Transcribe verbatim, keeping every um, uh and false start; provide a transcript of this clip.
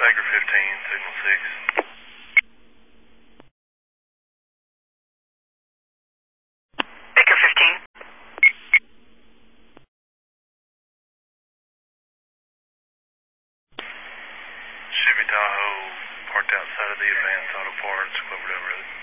Baker fifteen, signal six. Baker fifteen. Chevy Tahoe parked outside of the Advance Auto Parts, Cloverdale Road.